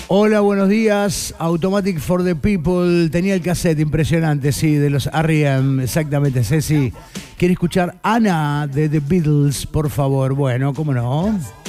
Hola, buenos días. Automatic for the People. Tenía el cassette impresionante, sí, de los R.E.M. Exactamente, Ceci. ¿Quiere escuchar Ana de The Beatles, por favor? Bueno, ¿cómo no?